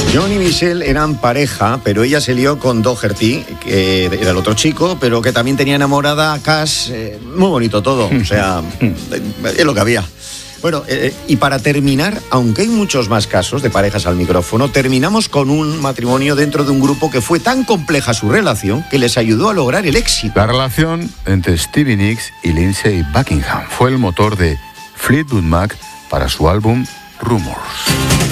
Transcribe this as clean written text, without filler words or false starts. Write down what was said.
John y Michelle eran pareja, pero ella se lió con Doherty, que era el otro chico, pero que también tenía enamorada a Cash. Muy bonito todo, o sea, es lo que había. Bueno, y para terminar, aunque hay muchos más casos de parejas al micrófono, terminamos con un matrimonio dentro de un grupo que fue tan compleja su relación que les ayudó a lograr el éxito. La relación entre Stevie Nicks y Lindsey Buckingham fue el motor de Fleetwood Mac para su álbum Rumors.